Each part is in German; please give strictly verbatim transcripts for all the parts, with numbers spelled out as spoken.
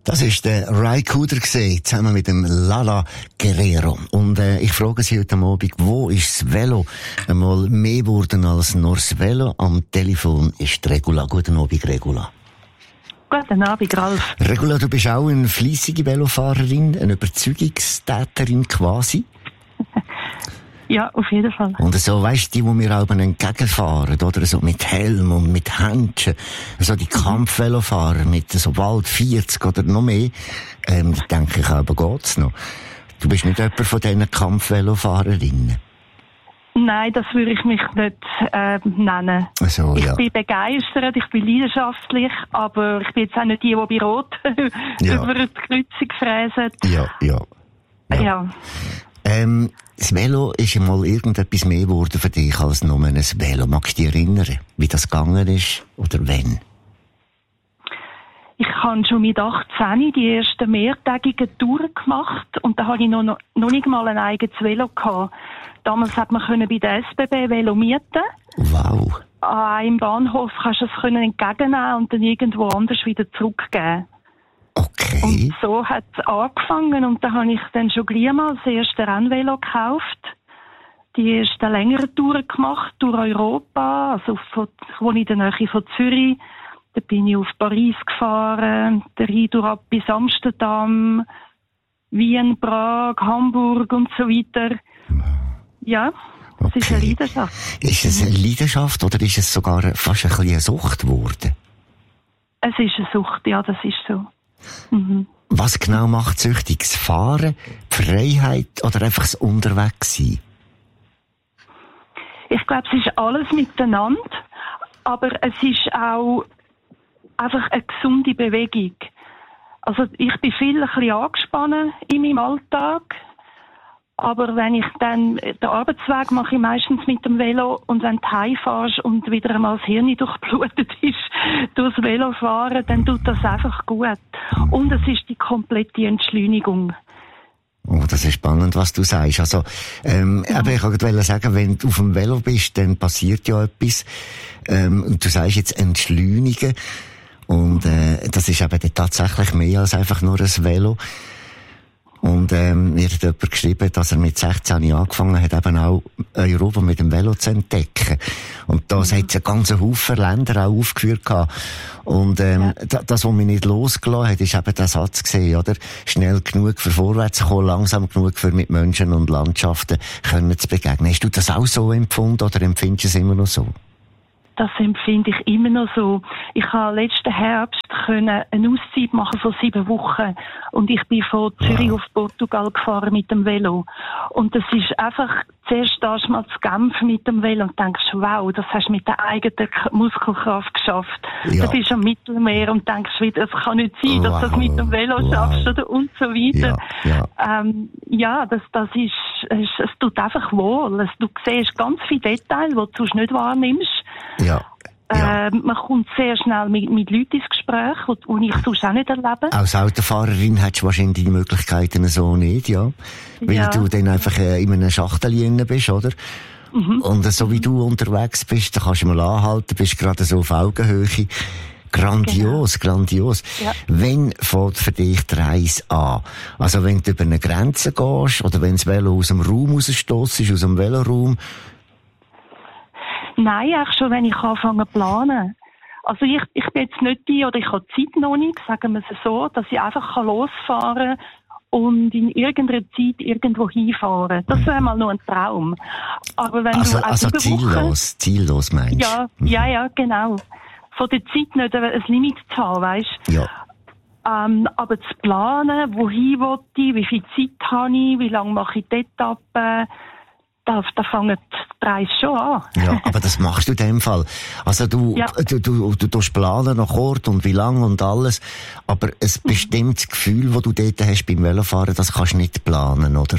Das ist der Ry Cooder gewesen, zusammen mit dem Lala Guerrero. Und äh, ich frage Sie heute Abend, wo ist das Velo einmal mehr geworden als nur das Velo? Am Telefon ist Regula. Guten Abend, Regula. Guten Abend, Ralf. Regula, du bist auch eine fleissige Velofahrerin, eine Überzeugungstäterin quasi. Ja, auf jeden Fall. Und so, weisst du, die, die wir auch entgegenfahren, oder? So mit Helm und mit Händchen. So die Kampfvelofahrer mit so bald vierzig oder noch mehr. Ähm, da denke ich, aber geht's noch. Du bist nicht jemand von diesen Kampfvelofahrerinnen? Nein, das würde ich mich nicht äh, nennen. So, ich ja. bin begeistert, ich bin leidenschaftlich, aber ich bin jetzt auch nicht die, die bei Rot ja. über die Kreuzung fräsen. Ja, ja. Ja. ja. Ähm, das Velo ist einmal irgendetwas mehr geworden für dich als nur ein Velo. Magst du dich erinnern, wie das gegangen ist oder wann? Ich habe schon mit achtzehn die ersten mehrtägigen Touren gemacht und da hatte ich noch, noch, noch nicht mal ein eigenes Velo gehabt. Damals hat man können bei der S B B Velo mieten. Wow. An einem Bahnhof kannst du es können entgegennehmen und dann irgendwo anders wieder zurückgeben. Okay. Und so hat es angefangen und da habe ich dann schon gleich mal das erste Rennvelo gekauft. Die ersten längeren Touren gemacht durch Europa, also von, ich wohne in der Nähe von Zürich. Da bin ich auf Paris gefahren, der Rhein ab bis Amsterdam, Wien, Prag, Hamburg und so weiter. Ja, das okay. ist eine Leidenschaft. Ist es eine Leidenschaft oder ist es sogar fast ein bisschen eine Sucht geworden? Es ist eine Sucht, ja, das ist so. Mhm. Was genau macht süchtig? Das Fahren, die Freiheit oder einfach das Unterwegssein? Ich glaube, es ist alles miteinander, aber es ist auch einfach eine gesunde Bewegung. Also ich bin viel ein bisschen angespannt in meinem Alltag, aber wenn ich dann den Arbeitsweg mache, ich meistens mit dem Velo und wenn du heimfährst und wieder einmal das Hirn durchblutet ist durchs Velofahren, dann tut das einfach gut. Und es ist die komplette Entschleunigung. Oh, das ist spannend, was du sagst. Also, ähm, ja. aber ich wollte sagen, wenn du auf dem Velo bist, dann passiert ja etwas. Ähm, und du sagst jetzt entschleunigen. Und äh, das ist eben tatsächlich mehr als einfach nur ein Velo. Und ähm, mir hat jemand geschrieben, dass er mit sechzehn Jahren angefangen hat, eben auch Europa mit dem Velo zu entdecken. Und da mhm. hat es einen ganzen Haufen Länder auch aufgeführt gehabt. Und ähm, ja. das, was mich nicht losgelassen hat, ist eben der Satz gesehen, oder? Schnell genug für vorwärts zu kommen, langsam genug für mit Menschen und Landschaften können zu begegnen. Hast du das auch so empfunden oder empfindest du es immer noch so? Das empfinde ich immer noch so. Ich habe letzten Herbst können eine Auszeit machen von sieben Wochen und ich bin von Zürich wow. auf Portugal gefahren mit dem Velo. Und das ist einfach, zuerst stehst du mal zu Genf mit dem Velo und denkst, wow, das hast du mit der eigenen Muskelkraft geschafft. Ja. Du bist am Mittelmeer und denkst wieder, es kann nicht sein, dass wow. du das mit dem Velo wow. schaffst oder und so weiter. Ja, ja. Ähm, ja das, das ist, es, es tut einfach wohl. Es, du siehst ganz viele Details, die du sonst nicht wahrnimmst. Ja. Ja. Äh, man kommt sehr schnell mit, mit Leuten ins Gespräch, die ich sonst auch nicht erlebe. Als Autofahrerin hättest du wahrscheinlich die Möglichkeiten so nicht, ja. Weil ja. du dann einfach äh, in einem Schachtel drin bist, oder? Mhm. Und äh, so wie du unterwegs bist, da kannst du mal anhalten, bist gerade so auf Augenhöhe. Grandios, genau. grandios. Ja. Wenn fängt für dich die Reise an? Also wenn du über eine Grenze gehst, oder wenn das Velo aus dem Raum rausstösst, aus dem Veloraum? Nein, eigentlich schon, wenn ich anfange zu planen. Also ich, ich bin jetzt nicht die, oder ich habe die Zeit noch nicht, sagen wir es so, dass ich einfach losfahren kann und in irgendeiner Zeit irgendwo hinfahren. Das wäre mal nur ein Traum. Aber wenn also du also ziellos, Woche, ziellos meinst du? Ja, mhm. ja, ja, genau. Von der Zeit nicht ein Limit zu haben, weißt du? Ja. Ähm, aber zu planen, wohin will ich, wie viel Zeit habe ich, wie lange mache ich die Etappe, Da, da fängt die Reise schon an. Ja, aber das machst du in dem Fall. Also du, ja. du, du, du, du planen nach Ort und wie lang und alles, aber ein bestimmtes mhm. Gefühl, das du dort hast beim Velofahren, das kannst du nicht planen, oder?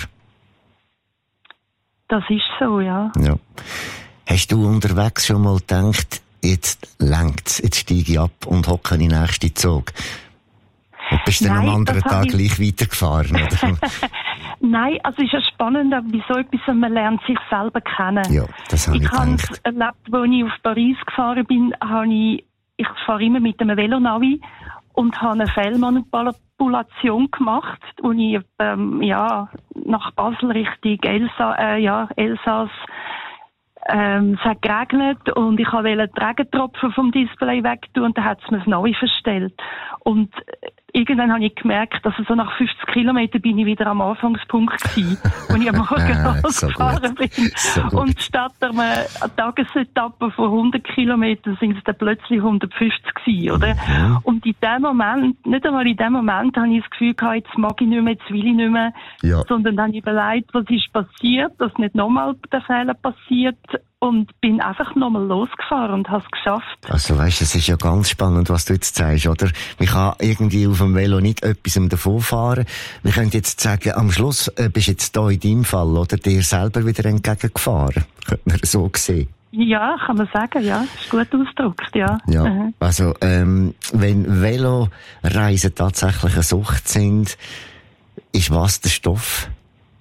Das ist so, ja. Ja. Hast du unterwegs schon mal gedacht, jetzt längt's, jetzt steige ich ab und hocke in den nächsten Zug? Und bist du dann am anderen Tag ich... gleich weitergefahren, oder? Nein, also es ist ja spannend, wie so etwas, man lernt sich selber kennen. Ja, das habe ich Ich habe gedacht. erlebt, als ich auf Paris gefahren bin, habe ich, ich fahre immer mit einem Velonavi und habe eine Fellmanipulation Manipulation gemacht, wo ich ähm, ja, nach Basel Richtung Elsa, äh, ja, Elsass ähm, es hat geregnet und ich wollte die Regentropfen vom Display wegtun und dann hat es mir das Navi verstellt. Und irgendwann habe ich gemerkt, dass so nach fünfzig Kilometern bin ich wieder am Anfangspunkt gewesen, wo ich am Morgen losgefahren bin. So und statt einer Tagesetappe von hundert Kilometern sind es dann plötzlich hundertfünfzig gewesen, oder? Mhm. Und in dem Moment, nicht einmal in dem Moment, habe ich das Gefühl gehabt, jetzt mag ich nicht mehr, jetzt will ich nicht mehr, ja. Sondern dann habe ich überlegt, was ist passiert, dass nicht nochmal der Fehler passiert. Und bin einfach nochmal losgefahren und habe es geschafft. Also weißt, es ist ja ganz spannend, was du jetzt sagst, oder? Man kann irgendwie auf dem Velo nicht etwas davon fahren. Wir können jetzt sagen, am Schluss äh, bist du jetzt da in deinem Fall, oder? Dir selber wieder entgegengefahren. Könnte man so sehen. Ja, kann man sagen, ja. Ist gut ausgedrückt, ja. Ja, mhm. Also, ähm, wenn Veloreisen tatsächlich eine Sucht sind, ist was der Stoff?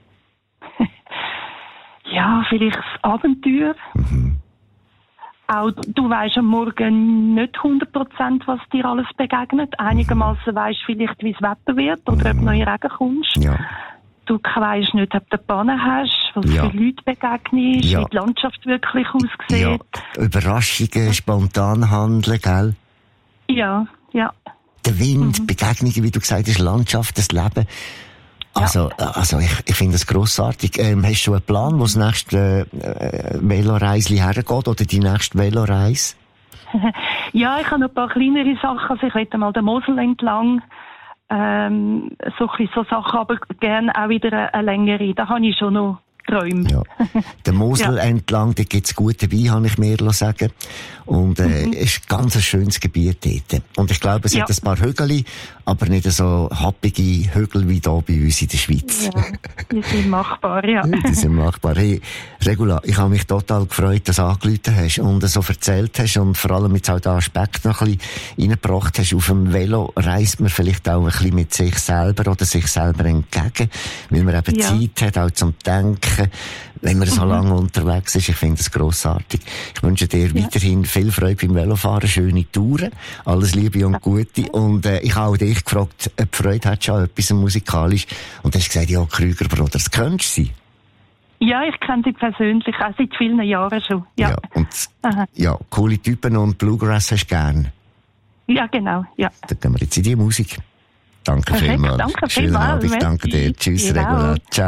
Ja, vielleicht das Abenteuer. Mhm. Auch du weisst am Morgen nicht hundert Prozent, was dir alles begegnet. Einigermaßen weisst vielleicht, wie das Wetter wird oder mhm. ob du noch in Regen kommst. Ja. Du weisst nicht, ob du Bahnen hast, was ja. für Leute begegnen, ja. wie die Landschaft wirklich aussieht. Ja. Überraschungen, spontan handeln, gell? Ja, ja. Der Wind, mhm. Begegnungen, wie du gesagt hast, Landschaft, das Leben. Also, ja. also ich, ich finde das grossartig. Ähm, hast du schon einen Plan, wo das nächste äh, Veloreisli hergeht oder die nächste Veloreise? Ja, ich habe noch ein paar kleinere Sachen. Also ich will mal den Mosel entlang. Ähm, so, so Sachen, aber gerne auch wieder eine, eine längere. Da habe ich schon noch Träume. Ja. Der Mosel ja. entlang, da gibt's gute Wein, habe ich mir sagen. Und äh, mhm. ist ganz ein schönes Gebiet dort. Und ich glaube, es ja. hat ein paar Hügel, aber nicht so happige Hügel wie hier bei uns in der Schweiz. Ja, die sind machbar, ja. Die sind machbar. Hey, Regula, ich habe mich total gefreut, dass du angerufen hast und so erzählt hast und vor allem jetzt auch den Aspekt noch ein bisschen reingebracht hast. Auf dem Velo reist man vielleicht auch ein bisschen mit sich selber oder sich selber entgegen, weil man eben ja. Zeit hat, auch zum Denken, wenn man so mhm. lange unterwegs ist. Ich finde es grossartig. Ich wünsche dir ja. weiterhin viel Freude beim Velofahren, schöne Touren, alles Liebe und Gute. Und äh, ich habe auch dich gefragt, ob Freude hat schon etwas musikalisch. Und du hast gesagt, ja, Krüger Brothers, kennst du sie? Ja, ich kenne sie persönlich, auch seit vielen Jahren schon. Ja, ja, und, ja coole Typen und Bluegrass hast du gern? Ja, genau, ja. Dann gehen wir jetzt in die Musik. Danke vielmals. Danke vielmals. Schönen Abend, danke dir. Tschüss, Regula. Ciao.